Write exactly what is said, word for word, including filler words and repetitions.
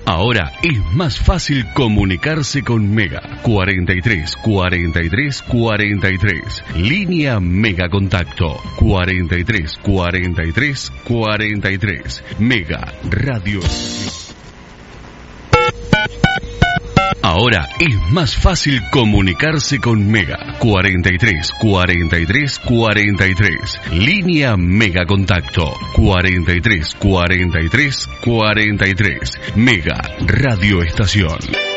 Ahora es más fácil comunicarse con Mega. cuarenta y tres, cuarenta y tres, cuarenta y tres. Línea Mega Contacto. cuarenta y tres, cuarenta y tres, cuarenta y tres. Mega Radio. Ahora es más fácil comunicarse con Mega. cuarenta y tres, cuarenta y tres, cuarenta y tres. Línea Mega Contacto. cuarenta y tres, cuarenta y tres, cuarenta y tres. Mega Radio Estación.